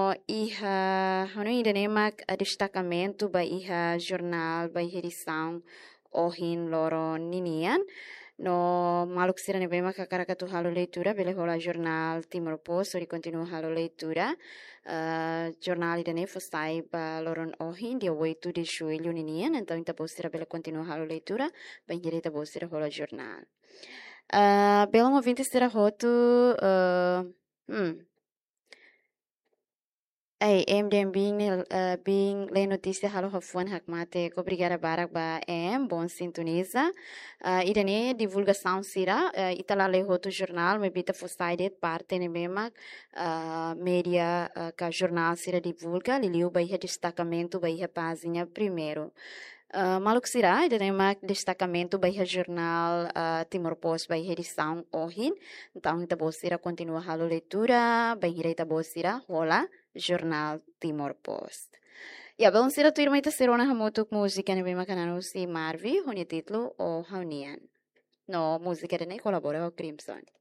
iha, ainda nemak destacamento ba iha jornal, ba iha edição, ohin loro ninian. No maluk sira nebe maka karakatu halo leitura, bele rola jornal Timor Post, ori continua halo leitura. Jornal ida ne fosai ba loron ohin, dia 8 de julho ninian, então ita bostira bele continua halo leitura, ba indireta bostira rola jornal. Belo movinte será roto, Ei, MDM bing le notícia halo hafuan hakmate obrigada barak ba bom sintoniza. Idane divulgação sira itala le hoto jornal me bita fosaidet parte ne memak media ka jornal sira divulga liliu ba destacamento ba página primeiro. Maluk sira idane mak destacamento ba jornal Timor Post ba edição ohin. Então ita bosira continua halo leitura ba ita bosira rola Jornal Timor Post. Ja, vamos ir a tu irmã Serona Hamutuk música ne bima kanano si Marvi, honi título o Haunian. No, música de ne colabora o Crimson.